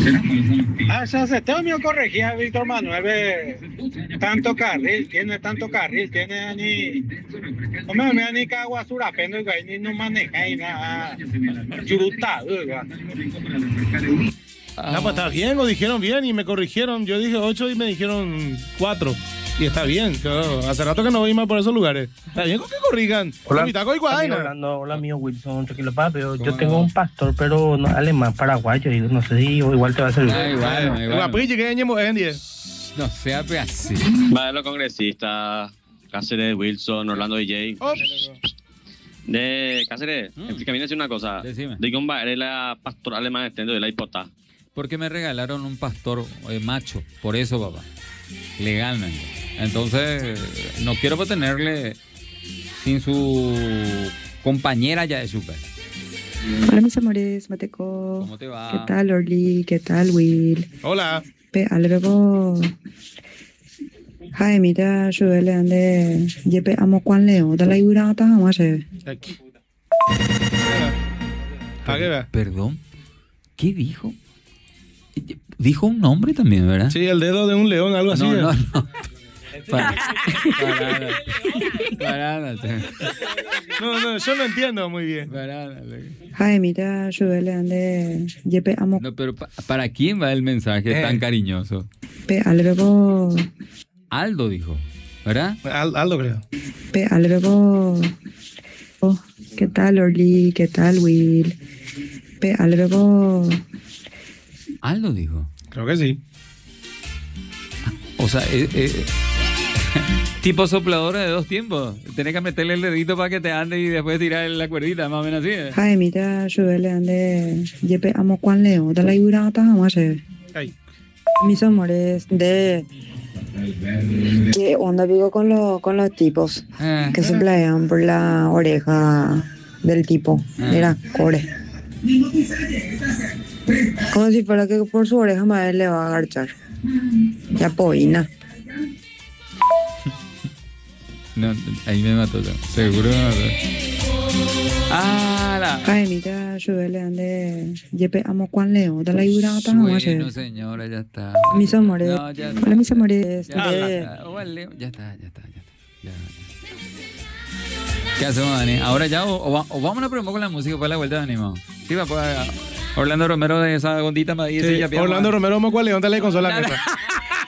Ah, ya se tengo mío corregía Víctor Manuel, tiene tanto carril, tiene ni, no me ni cagua surapendo y ni no maneja y nada, churuta, No, pues está bien, lo dijeron bien y me corrigieron. Yo dije 8 y me dijeron 4. Y está bien, claro. Hace rato que no voy más por esos lugares. Está bien con que corrigan. Hola, Hola, mío Wilson, tranquilo papi. Yo tengo un pastor, pero no, alemán paraguayo. Y no sé si igual te va a servir. No sea así. Va de los congresistas, Cáceres, Wilson, Orlando DJ. De Cáceres, explícame una cosa. Decime. De cómo eres la pastora alemana de la hipota. Porque me regalaron un pastor macho. Por eso, papá. Legalmente. Entonces, no quiero tenerle sin su compañera ya de super. Hola mis amores, Mateco. ¿Cómo te va? ¿Qué tal Orly? ¿Qué tal Will? Hola. Algo Jaimita ayúdale ande yepe amo cuan leo da la ibura ta vamos a Perdón. ¿Qué dijo? Dijo un nombre también, ¿verdad? Sí, el dedo de un león, algo así. No. Paránate. No, yo no entiendo muy bien. Jaimita ayúdale ande yepe amo. No, pero ¿para quién va el mensaje tan cariñoso? Algo Aldo dijo, ¿verdad? Aldo creo. Algo ¿qué tal Orly? ¿Qué tal Will? Algo Aldo dijo. Creo que sí. O sea, tipo sopladora de 2 tiempos. Tenés que meterle el dedito para que te ande y después tirar la cuerdita, más o menos así. Jaimita ayúdale ande yepe amo cuan leo da la ibura ta vamos a mis amores de ¿qué onda digo con los tipos que se pelean por la oreja del tipo? Mira, core. Como si fuera que por su oreja madre le va a agarchar. Ya poina. No, ahí me mató yo. Seguro me mató. Jaimita, ayúdale ande yepe amo cuan leo da la ibura ta vamos a Bueno, señora, ya está. Mis amores. No, ya está. Hola mis amores. Ya está. ¿Qué hacemos, Dani? ¿Ahora ya o vamos a probar con la música para la vuelta de ánimo? Sí, va, pues, Orlando Romero de esa gondita. Sí, Orlando Romero, ¿cuál león? Dale consola.